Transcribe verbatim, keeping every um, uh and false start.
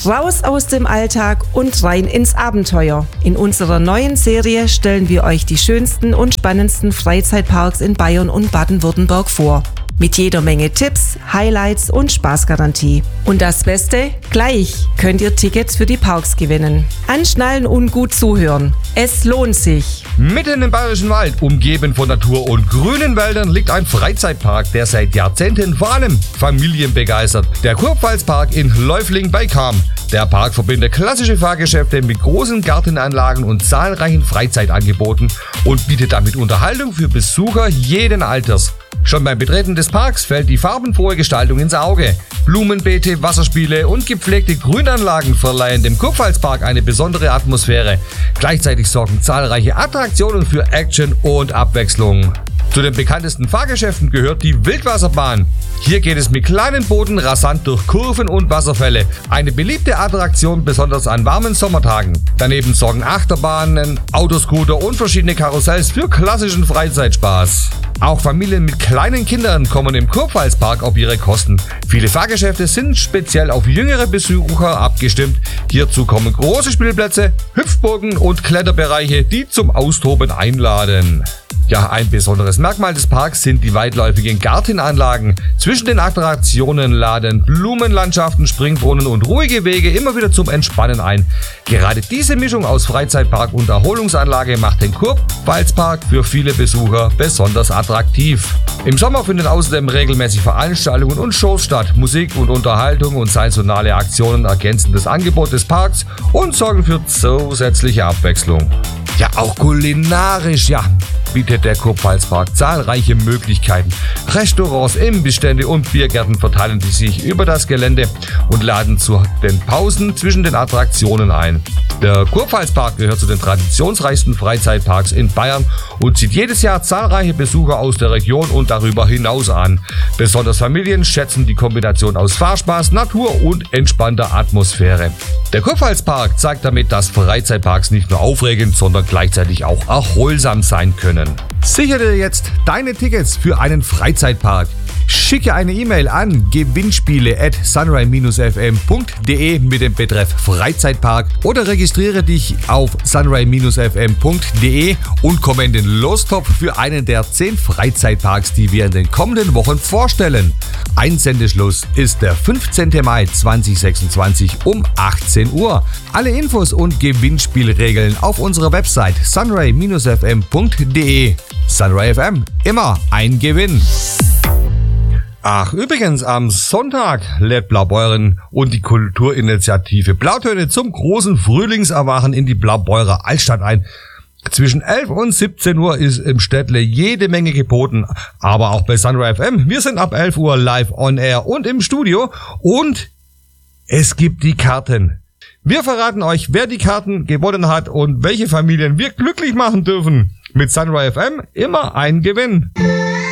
Raus aus dem Alltag und rein ins Abenteuer. In unserer neuen Serie stellen wir euch die schönsten und spannendsten Freizeitparks in Bayern und Baden-Württemberg vor. Mit jeder Menge Tipps, Highlights und Spaßgarantie. Und das Beste, gleich könnt ihr Tickets für die Parks gewinnen. Anschnallen und gut zuhören. Es lohnt sich. Mitten im Bayerischen Wald, umgeben von Natur und grünen Wäldern, liegt ein Freizeitpark, der seit Jahrzehnten vor allem Familien begeistert. Der Kurpfalzpark in Läufling bei Cham. Der Park verbindet klassische Fahrgeschäfte mit großen Gartenanlagen und zahlreichen Freizeitangeboten und bietet damit Unterhaltung für Besucher jeden Alters. Schon beim Betreten des Parks fällt die farbenfrohe Gestaltung ins Auge. Blumenbeete, Wasserspiele und gepflegte Grünanlagen verleihen dem Kurpfalzpark eine besondere Atmosphäre. Gleichzeitig sorgen zahlreiche Attraktionen für Action und Abwechslung. Zu den bekanntesten Fahrgeschäften gehört die Wildwasserbahn. Hier geht es mit kleinen Booten rasant durch Kurven und Wasserfälle. Eine beliebte Attraktion, besonders an warmen Sommertagen. Daneben sorgen Achterbahnen, Autoscooter und verschiedene Karussells für klassischen Freizeitspaß. Auch Familien mit kleinen Kindern kommen im Kurpfalzpark auf ihre Kosten. Viele Fahrgeschäfte sind speziell auf jüngere Besucher abgestimmt. Hierzu kommen große Spielplätze, Hüpfburgen und Kletterbereiche, die zum Austoben einladen. Ja, ein besonderes Merkmal des Parks sind die weitläufigen Gartenanlagen. Zwischen den Attraktionen laden Blumenlandschaften, Springbrunnen und ruhige Wege immer wieder zum Entspannen ein. Gerade diese Mischung aus Freizeitpark und Erholungsanlage macht den Kurpfalzpark für viele Besucher besonders attraktiv. Im Sommer finden außerdem regelmäßig Veranstaltungen und Shows statt. Musik und Unterhaltung und saisonale Aktionen ergänzen das Angebot des Parks und sorgen für zusätzliche Abwechslung. Ja, auch kulinarisch, ja, bietet der Kurpfalzpark zahlreiche Möglichkeiten. Restaurants, Imbissstände und Biergärten verteilen sich über das Gelände und laden zu den Pausen zwischen den Attraktionen ein. Der Kurpfalzpark gehört zu den traditionsreichsten Freizeitparks in Bayern und zieht jedes Jahr zahlreiche Besucher aus der Region und darüber hinaus an. Besonders Familien schätzen die Kombination aus Fahrspaß, Natur und entspannter Atmosphäre. Der Kurpfalzpark zeigt damit, dass Freizeitparks nicht nur aufregend, sondern gleichzeitig auch erholsam sein können. Sichere dir jetzt deine Tickets für einen Freizeitpark. Schicke eine E-Mail an gewinnspiele at sunray f m punkt d e mit dem Betreff Freizeitpark oder registriere dich auf sunray f m punkt d e und komme in den Lostopf für einen der zehn Freizeitparks, die wir in den kommenden Wochen vorstellen. Einsendeschluss ist der fünfzehnten Mai zweitausendsechsundzwanzig um achtzehn Uhr. Alle Infos und Gewinnspielregeln auf unserer Website sunray f m punkt d e. Sunray F M, immer ein Gewinn. Ach, übrigens, am Sonntag lädt Blaubeuren und die Kulturinitiative Blautöne zum großen Frühlingserwachen in die Blaubeurer Altstadt ein. Zwischen elf und siebzehn Uhr ist im Städtle jede Menge geboten, aber auch bei Sunray F M. Wir sind ab elf Uhr live on air und im Studio und es gibt die Karten. Wir verraten euch, wer die Karten gewonnen hat und welche Familien wir glücklich machen dürfen. Mit Sunray F M immer ein Gewinn.